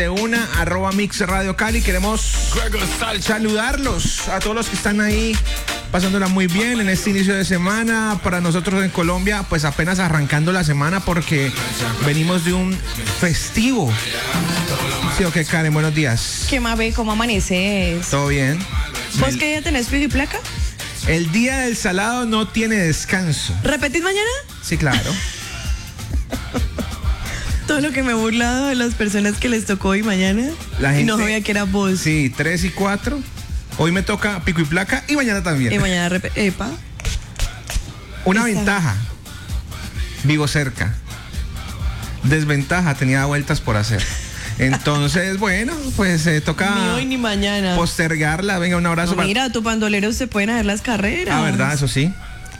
de una, @Mix Radio Cali. Queremos saludarlos a todos los que están ahí pasándola muy bien en este inicio de semana. Para nosotros en Colombia, pues apenas arrancando la semana porque venimos de un festivo. Sí, ok, Karen, buenos días. ¿Qué más ve? ¿Cómo amaneces? ¿Todo bien? ¿Vos qué día tenés pico y placa? El día del salado no tiene descanso. ¿Repetís mañana? Sí, claro. Todo lo que me he burlado de las personas que les tocó hoy mañana. La gente, y no sabía que era vos. Sí, 3 y 4. Hoy me toca pico y placa y mañana también. Y mañana epa. Una ventaja. Vivo cerca. Desventaja, tenía vueltas por hacer. Entonces, bueno, pues toca ni hoy ni mañana postergarla. Venga, un abrazo. No, mira, tu bandolero se pueden hacer las carreras. Ah, ¿verdad? Eso sí.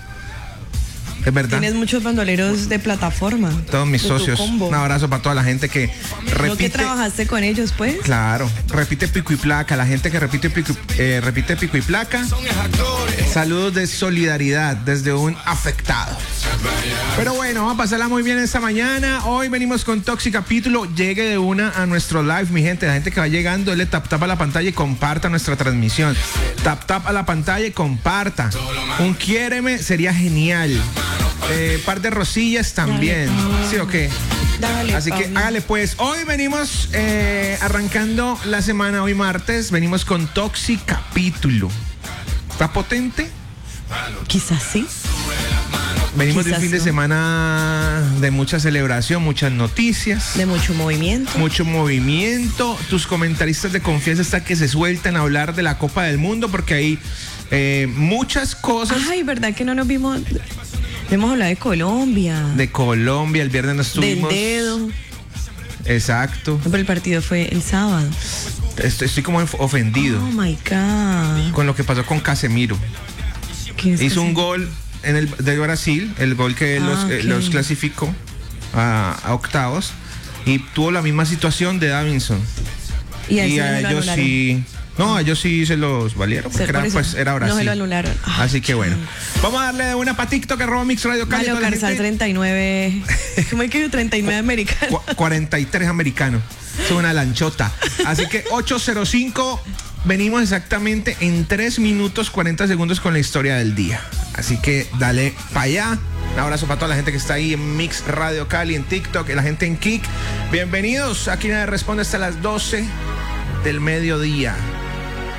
Es verdad. Tienes muchos bandoleros de plataforma. Todos mis socios. Un abrazo para toda la gente que repite. ¿No que trabajaste con ellos, pues? Claro. Repite pico y placa. La gente que repite pico y placa. Saludos de solidaridad desde un afectado. Pero bueno, vamos a pasarla muy bien esta mañana. Hoy venimos con Toxic Capítulo. Llegue de una a nuestro live, mi gente. La gente que va llegando, dale tap a la pantalla y comparta nuestra transmisión. Tap a la pantalla y comparta. Un quiéreme sería genial. Par de rosillas también. Dale, ¿sí o qué? Dale, así que hágale pues. Hoy venimos arrancando la semana, hoy martes. Venimos con Toxic Capítulo. ¿Está potente? Quizás sí. Venimos de un fin de semana de mucha celebración, muchas noticias. De mucho movimiento. Mucho movimiento. Tus comentaristas de confianza están que se sueltan a hablar de la Copa del Mundo porque hay muchas cosas. Ay, ¿verdad que no nos vimos? Hemos hablado de Colombia. De Colombia, el viernes no estuvimos. Del dedo. Exacto. Pero el partido fue el sábado. Estoy como ofendido. Oh my God. Con lo que pasó con Casemiro. Hizo un gol de Brasil, el gol que los clasificó a octavos, y tuvo la misma situación de Davinson. Y a ellos sí. No, a ellos sí se los valieron porque era Brasil. No se lo anularon. Así que bueno. Vamos a darle una para TikTok @Mix Radio Cali. Mario Carzal 39. ¿Cómo es que 39 americanos? 43 americanos. Es una lanchota. Así que 8:05. Venimos exactamente en 3 minutos 40 segundos con la historia del día. Así que dale para allá. Un abrazo para toda la gente que está ahí en Mix Radio Cali, en TikTok, y la gente en Kik. Bienvenidos. Aquí nadie responde hasta las 12 del mediodía.